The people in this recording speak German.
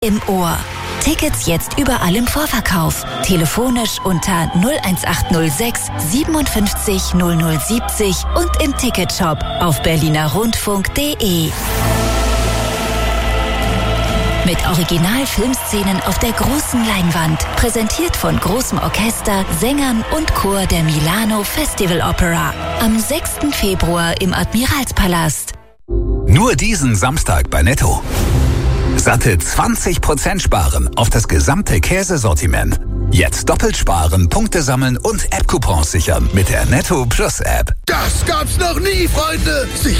im Ohr. Tickets jetzt überall im Vorverkauf. Telefonisch unter 01806 57 0070 und im Ticketshop auf berlinerrundfunk.de. Mit Original-Filmszenen auf der großen Leinwand. Präsentiert von großem Orchester, Sängern und Chor der Milano Festival Opera. Am 6. Februar im Admiralspalast. Nur diesen Samstag bei Netto. Satte 20% sparen auf das gesamte Käsesortiment. Jetzt doppelt sparen, Punkte sammeln und App-Coupons sichern mit der Netto Plus App. Das gab's noch nie, Freunde!